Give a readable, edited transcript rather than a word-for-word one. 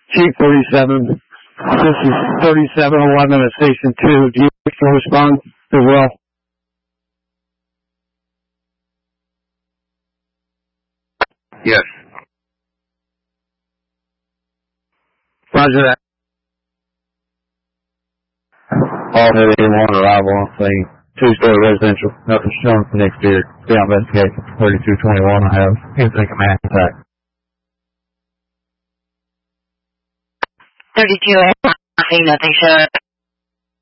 Chief 37. This is 3711 at Station 2. Do you wish to respond as well? Yes. Roger that. All heavy one arrival on scene. Two-story residential. Nothing shown from the exterior. Stay on investigation. 3221. I have incident command attack. 32, nothing shown.